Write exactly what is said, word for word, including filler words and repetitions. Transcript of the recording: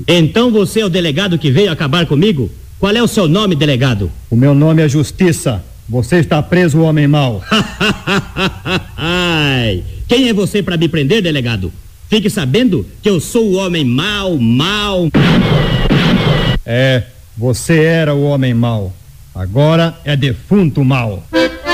Então você é o delegado que veio acabar comigo? Qual é o seu nome, delegado? O meu nome é Justiça. Você está preso, homem mau. Quem é você para me prender, delegado? Fique sabendo que eu sou o homem mau, mau. É, você era o homem mau. Agora é defunto mau.